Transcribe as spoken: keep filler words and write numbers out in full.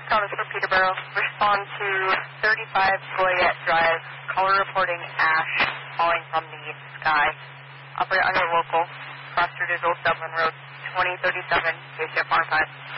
Thomas for Peterborough. Respond to thirty-five Goyette Drive. Caller reporting ash falling from the sky. Operator under local. Cross Street is Old Dublin Road, twenty thirty-seven, K C F R five.